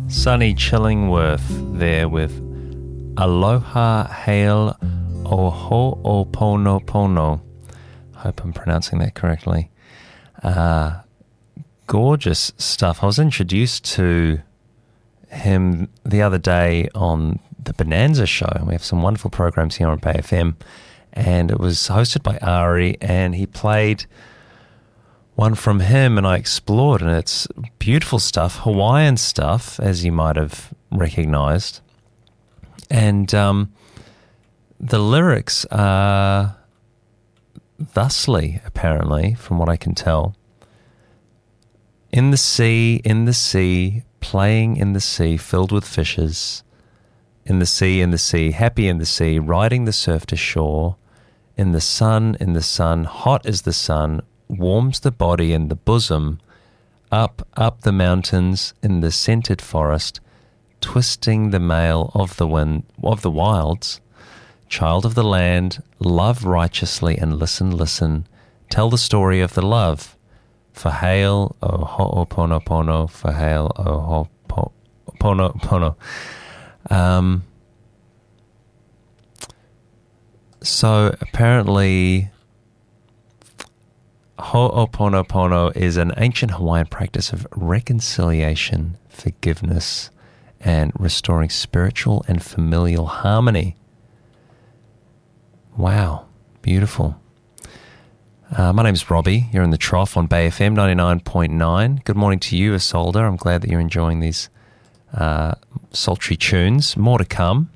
Sonny Chillingworth there with Aloha Hail Oho'oponopono. Hope I'm pronouncing that correctly. Gorgeous stuff. I was introduced to him the other day on the Bonanza Show. We have some wonderful programs here on Bay FM, and it was hosted by Ari, and he played one from him, and I explored, and it's beautiful stuff, Hawaiian stuff, as you might have recognized. And the lyrics are thusly, apparently, from what I can tell. In the sea, playing in the sea, filled with fishes. In the sea, happy in the sea, riding the surf to shore. In the sun, hot as the sun, warms the body and the bosom. Up the mountains, in the scented forest, twisting the mail of the wind, of the wilds. Child of the land, love righteously and listen. Tell the story of the love. For hail, o ho'oponopono, for hail, o ho'oponopono. So apparently, ho'oponopono is an ancient Hawaiian practice of reconciliation, forgiveness, and restoring spiritual and familial harmony. Wow, beautiful. My name's Robbie. You're in the Trough on Bay FM 99.9. Good morning to you, Isolde. I'm glad that you're enjoying these sultry tunes. More to come.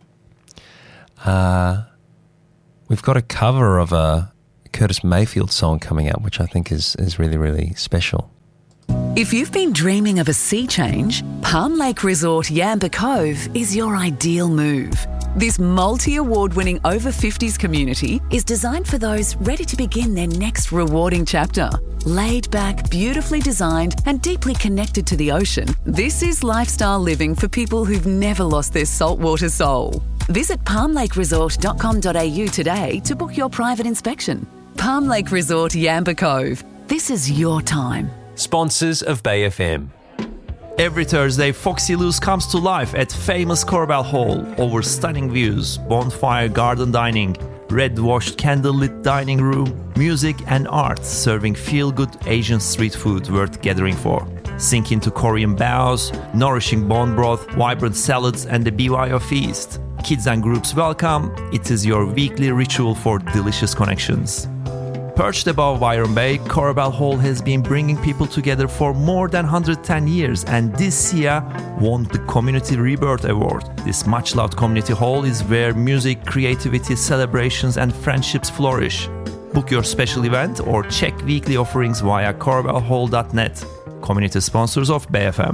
We've got a cover of a Curtis Mayfield song coming up, which I think is really, really special. If you've been dreaming of a sea change, Palm Lake Resort Yamba Cove is your ideal move. This multi-award-winning over-50s community is designed for those ready to begin their next rewarding chapter. Laid back, beautifully designed and deeply connected to the ocean, this is lifestyle living for people who've never lost their saltwater soul. Visit palmlakeresort.com.au today to book your private inspection. Palm Lake Resort Yamba Cove. This is your time. Sponsors of Bay FM. Every Thursday, Foxy Loose comes to life at famous Corbell Hall. Over stunning views, bonfire garden dining, red-washed candlelit dining room, music and art serving feel-good Asian street food worth gathering for. Sink into Korean baos, nourishing bone broth, vibrant salads and the BYO feast. Kids and groups welcome. It is your weekly ritual for delicious connections. Perched above Byron Bay, Corbell Hall has been bringing people together for more than 110 years, and this year won the Community Rebirth Award. This much-loved community hall is where music, creativity, celebrations and friendships flourish. Book your special event or check weekly offerings via corbellhall.net. Community sponsors of Bay FM.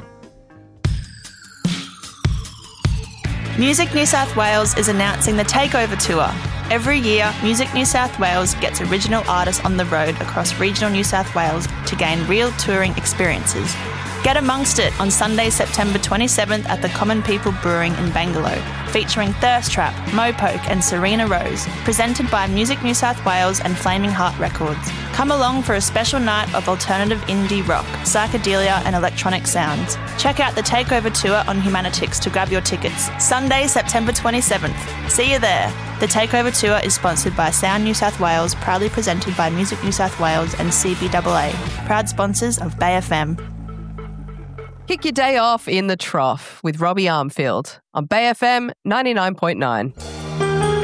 Music New South Wales is announcing the Takeover Tour. Every year, Music New South Wales gets original artists on the road across regional New South Wales to gain real touring experiences. Get amongst it on Sunday, September 27th at the Common People Brewing in Bangalow, featuring Thirst Trap, Mopoke and Serena Rose, presented by Music New South Wales and Flaming Heart Records. Come along for a special night of alternative indie rock, psychedelia and electronic sounds. Check out the Takeover Tour on Humanitix to grab your tickets. Sunday, September 27th. See you there. The Takeover Tour is sponsored by Sound New South Wales, proudly presented by Music New South Wales and CBAA, proud sponsors of Bay FM. Kick your day off in the Trough with Robbie Armfield on Bay FM 99.9.